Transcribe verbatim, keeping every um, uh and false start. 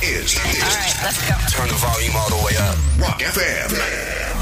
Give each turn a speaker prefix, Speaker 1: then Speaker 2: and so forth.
Speaker 1: is.
Speaker 2: All right, let's go.
Speaker 1: Turn the volume all the way up. Rock F M.